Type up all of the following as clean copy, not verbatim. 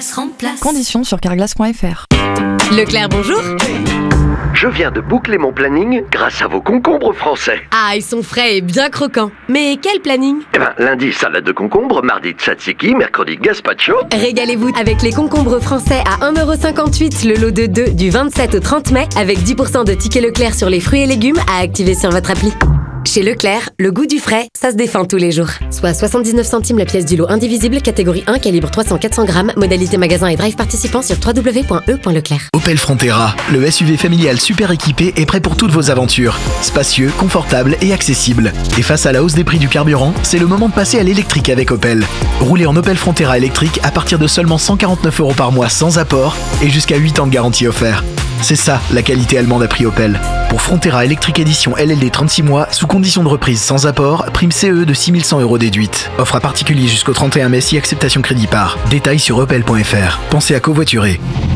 Carglass remplace. Conditions sur carglass.fr. Leclerc, bonjour. Je viens de boucler mon planning grâce à vos concombres français. Ah, ils sont frais et bien croquants. Mais quel planning? Lundi, salade de concombre, mardi, tzatziki, mercredi, gazpacho. Régalez-vous avec les concombres français à 1,58€ le lot de 2 du 27 au 30 mai avec 10% de tickets Leclerc sur les fruits et légumes à activer sur votre appli. Chez Leclerc, le goût du frais, ça se défend tous les jours. Soit 79 centimes la pièce du lot indivisible, catégorie 1, calibre 300-400 grammes, modalité magasin et drive participant sur www.e.leclerc. Opel Frontera, le SUV familial super équipé est prêt pour toutes vos aventures. Spacieux, confortable et accessible. Et face à la hausse des prix du carburant, c'est le moment de passer à l'électrique avec Opel. Roulez en Opel Frontera électrique à partir de seulement 149€ par mois sans apport et jusqu'à 8 ans de garantie offert. C'est ça, la qualité allemande à prix Opel. Pour Frontera électrique édition LLD 36 mois, sous condition de reprise sans apport, prime CE de 6100€ déduite. Offre à particulier jusqu'au 31 mai si acceptation crédit par. Détails sur opel.fr. Pensez à covoiturer.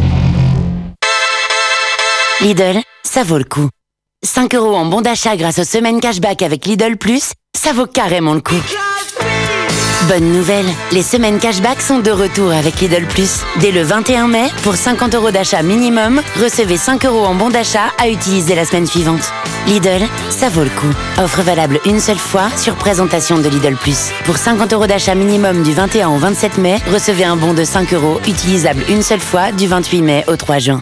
Lidl, ça vaut le coup. 5€ en bon d'achat grâce aux semaines cashback avec Lidl Plus, ça vaut carrément le coup. Bonne nouvelle, les semaines cashback sont de retour avec Lidl Plus. Dès le 21 mai, pour 50€ d'achat minimum, recevez 5€ en bon d'achat à utiliser la semaine suivante. Lidl, ça vaut le coup. Offre valable une seule fois sur présentation de Lidl Plus. Pour 50€ d'achat minimum du 21 au 27 mai, recevez un bon de 5€, utilisable une seule fois du 28 mai au 3 juin.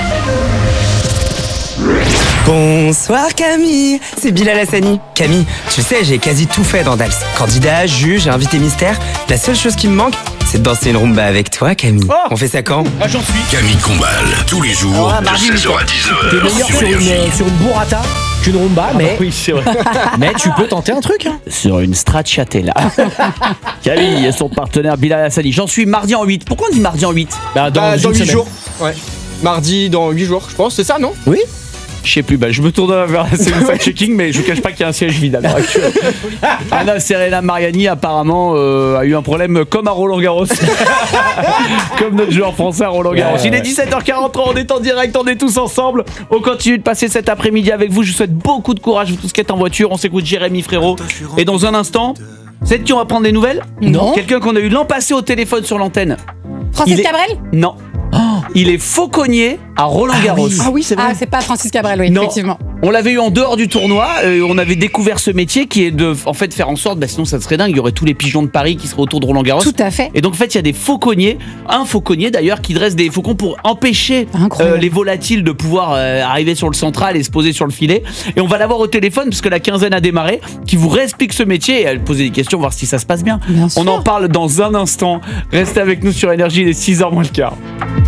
Bonsoir Camille, c'est Bilal Hassani. Camille, tu sais, j'ai quasi tout fait dans Dals. Candidat, juge, invité mystère. La seule chose qui me manque, c'est de danser une rumba avec toi, Camille. Oh, on fait ça quand? J'en suis. Camille Combal, tous les jours, de 16h à 10h. T'es meilleur sur une burrata qu'une rumba, mais... Oui, c'est vrai. Mais tu peux tenter un truc, hein. Sur une stracciatella. Camille et son partenaire Bilal Hassani. J'en suis mardi en 8. Pourquoi on dit mardi en 8? Dans 8 jours. Ouais. Mardi dans 8 jours, je pense, c'est ça, non? Oui. Je sais plus, je me tourne vers la cellule fact-checking, mais je vous cache pas qu'il y a un siège vide à l'heure actuelle. Anna Serena Mariani apparemment a eu un problème comme à Roland Garros. Comme notre joueur français à Roland Garros. Il est 17h43, on est en direct, on est tous ensemble. On continue de passer cet après-midi avec vous. Je vous souhaite beaucoup de courage, vous tous qui êtes en voiture. On s'écoute Jérémy Frérot. Et dans un instant, vous savez qui on va prendre des nouvelles? Non. Quelqu'un qu'on a eu l'an passé au téléphone sur l'antenne. Francis Cabrel? Non. Il est fauconnier à Roland-Garros. Ah oui, c'est vrai. Ah, c'est pas Francis Cabrel, oui, non. effectivement. On l'avait eu en dehors du tournoi, on avait découvert ce métier qui est de en fait faire en sorte, sinon ça serait dingue, il y aurait tous les pigeons de Paris qui seraient autour de Roland-Garros. Tout à fait. Et donc en fait il y a des fauconniers, un fauconnier d'ailleurs qui dresse des faucons pour empêcher les volatiles de pouvoir arriver sur le central et se poser sur le filet. Et on va l'avoir au téléphone parce que la quinzaine a démarré, qui vous réexplique ce métier et elle poser des questions, voir si ça se passe bien. Bien sûr. On en parle dans un instant. Restez avec nous sur Énergie, il est 6h moins le quart.